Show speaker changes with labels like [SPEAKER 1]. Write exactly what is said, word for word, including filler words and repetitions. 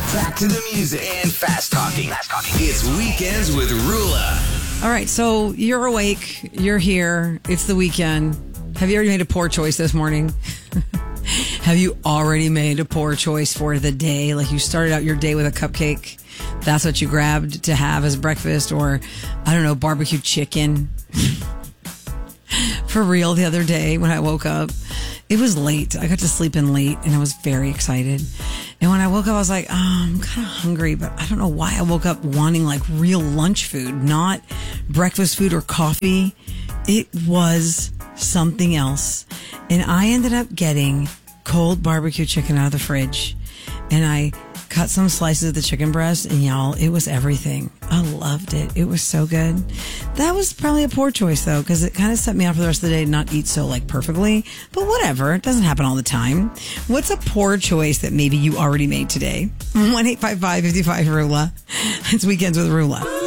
[SPEAKER 1] Back to the music and fast talking. It's Weekends with Rula.
[SPEAKER 2] All right, so you're awake. You're here. It's the weekend. Have you already made a poor choice this morning? Have you already made a poor choice for the day? Like you started out your day with a cupcake. That's what you grabbed to have as breakfast, or I don't know, barbecue chicken. For real, the other day when I woke up, it was late. I got to sleep in late and I was very excited. And when I woke up, I was like, oh, I'm kind of hungry, but I don't know why I woke up wanting like real lunch food, not breakfast food or coffee. It was something else. And I ended up getting cold barbecue chicken out of the fridge. And I cut some slices of the chicken breast, and y'all, it was everything. I loved it. It was so good. That was probably a poor choice, though, because it kind of set me up for the rest of the day to not eat so, like, perfectly. But whatever. It doesn't happen all the time. What's a poor choice that maybe you already made today? one eight five five, five five, R U L A. It's Weekends with Rula.